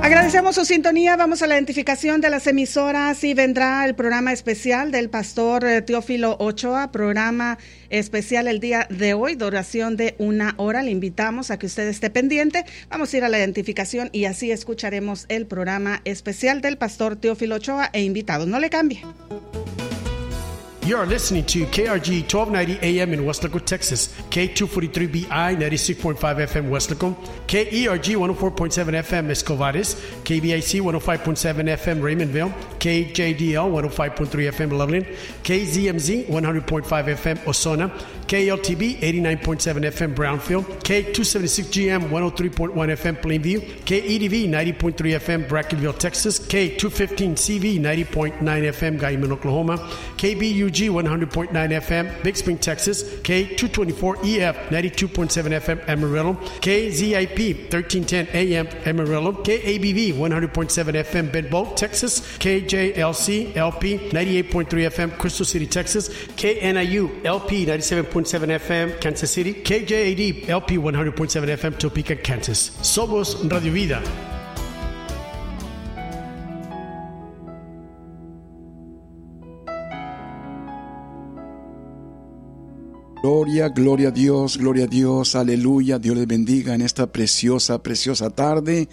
Agradecemos su sintonía. Vamos a la identificación de las emisoras y vendrá el programa especial del pastor Teófilo Ochoa, programa especial el día de hoy, duración de 1 hora. Le invitamos a que usted esté pendiente. Vamos a ir a la identificación y así escucharemos el programa especial del pastor Teófilo Ochoa e invitados. No le cambie. You are listening to KRG 1290 AM in Weslaco, Texas, K243BI 96.5 FM Weslaco, KERG 104.7 FM Escovares, KBIC 105.7 FM Raymondville, KJDL 105.3 FM Loveland, KZMZ 100.5 FM Osona, KLTB 89.7 FM Brownfield, K276GM 103.1 FM Plainview, KEDV 90.3 FM Brackenville, Texas, K215CV 90.9 FM Guyman, Oklahoma, KBUG 100.9 FM Big Spring, Texas, K224EF 92.7 FM Amarillo, KZIP 1310 AM Amarillo, KABV 100.7 FM Bedbolt, Texas, KJLC LP 98.3 FM Crystal City, Texas, KNIU LP 97.7 FM Kansas City, KJAD LP 100.7 FM Topeka, Kansas. Somos Radio Vida. Gloria, gloria a Dios, aleluya, Dios les bendiga en esta preciosa tarde,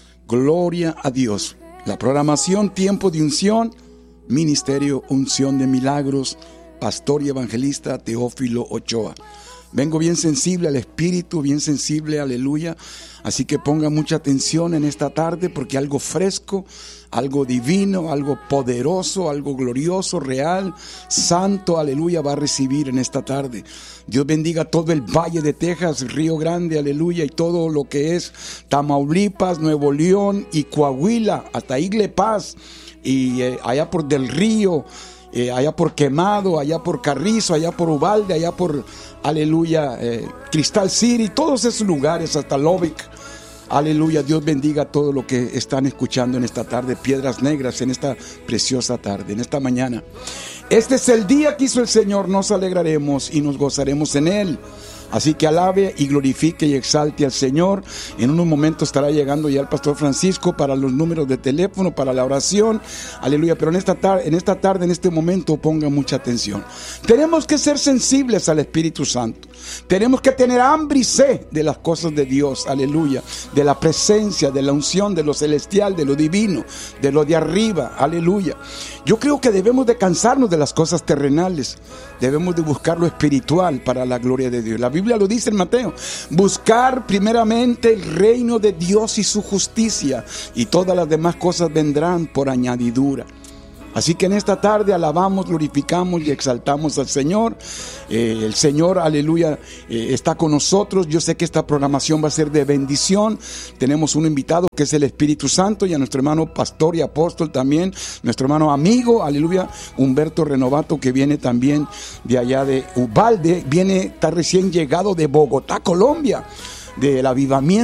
gloria a Dios. La programación, tiempo de unción, ministerio, unción de milagros, pastor y evangelista Teófilo Ochoa. Vengo bien sensible al Espíritu, bien sensible, aleluya. Así que ponga mucha atención en esta tarde porque algo fresco, algo divino, algo poderoso, algo glorioso, real, santo, aleluya, va a recibir en esta tarde. Dios bendiga todo el Valle de Texas, Río Grande, aleluya, y todo lo que es Tamaulipas, Nuevo León y Coahuila, hasta Igle Paz y allá por Del Río. Allá por Quemado, allá por Carrizo, allá por Uvalde, allá por, aleluya, Crystal City, todos esos lugares, hasta Lubbock, aleluya. Dios bendiga todo lo que están escuchando en esta tarde, Piedras Negras, en esta preciosa tarde, en esta mañana. Este es el día que hizo el Señor, nos alegraremos y nos gozaremos en Él. Así que alabe y glorifique y exalte al Señor. En unos momentos estará llegando ya el pastor Francisco para los números de teléfono, para la oración. Aleluya. Pero en esta tarde, en este momento, ponga mucha atención. Tenemos que ser sensibles al Espíritu Santo. Tenemos que tener hambre y sed de las cosas de Dios. Aleluya. De la presencia, de la unción, de lo celestial, de lo divino, de lo de arriba. Aleluya. Yo creo que debemos de cansarnos de las cosas terrenales. Debemos de buscar lo espiritual para la gloria de Dios. La Biblia lo dice en Mateo: buscar primeramente el reino de Dios y su justicia, y todas las demás cosas vendrán por añadidura. Así que en esta tarde alabamos, glorificamos y exaltamos al Señor. El Señor, aleluya, está con nosotros. Yo sé que esta programación va a ser de bendición. Tenemos un invitado que es el Espíritu Santo, y a nuestro hermano pastor y apóstol también, nuestro hermano amigo, aleluya, Humberto Renovato, que viene también de allá de Uvalde, está recién llegado de Bogotá, Colombia, del avivamiento